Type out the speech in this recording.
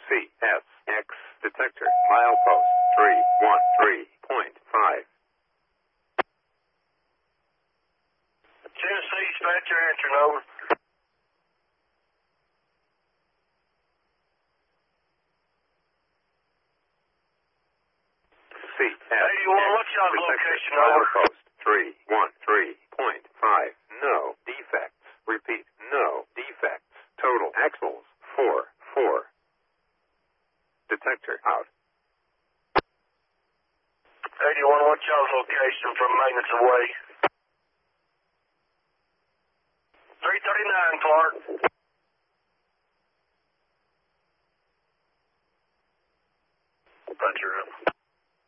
CSX detector, milepost 313.5. Tennessee dispatcher answering over. CSX 81, what's y'all's detector, location over? milepost 313.5. No defects. Repeat, no defects. Total axles 4. Detector out. 81, what's y'all's location from maintenance away? 339, Clark. Roger.